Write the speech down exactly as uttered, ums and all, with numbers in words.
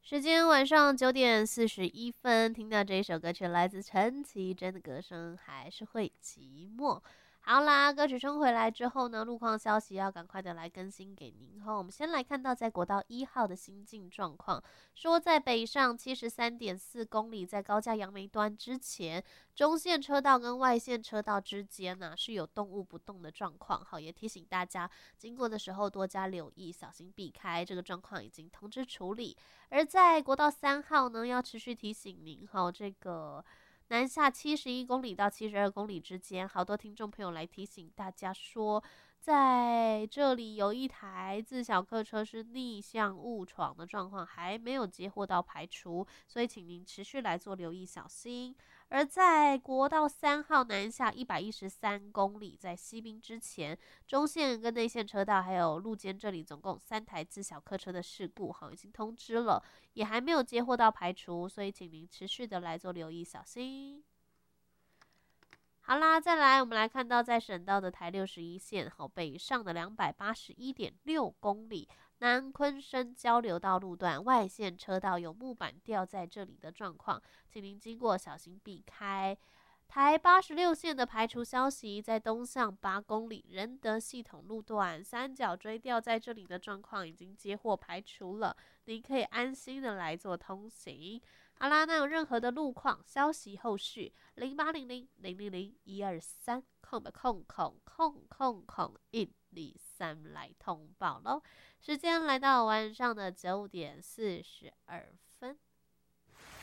时间晚上九点四十一分，听到这一首歌曲来自陈绮贞的歌声，还是会寂寞。好啦，歌曲冲回来之后呢，路况消息要赶快的来更新给您哈。我们先来看到在国道一号的新进状况，说在北上七十三点四公里，在高架杨梅端之前，中线车道跟外线车道之间呢、是有动物不动的状况，好，也提醒大家经过的时候多加留意，小心避开。这个状况已经通知处理。而在国道三号呢，要持续提醒您哈，这个南下七十一公里到七十二公里之间，好多听众朋友来提醒大家说，在这里有一台自小客车是逆向误闯的状况，还没有接获到排除，所以请您持续来做留意，小心。而在国道三号南下一百一十三公里，在西滨之前，中线跟内线车道还有路肩这里总共三台自小客车的事故，好，已经通知了，也还没有接获到排除，所以请您持续的来做留意，小心。好啦，再来，我们来看到在省道的台六十一线，好，北上的两百八十一点六公里，南昆生交流道路段外线车道有木板掉在这里的状况，请您经过小心避开。台八十六线的排除消息，在东向八公里仁德系统路段三角锥掉在这里的状况已经接获排除了，您可以安心的来做通行。好啦，那有任何的路况消息，后续零八零零零零零一二三空的空空空空空一二三来通报喽。时间来到晚上的九点四十二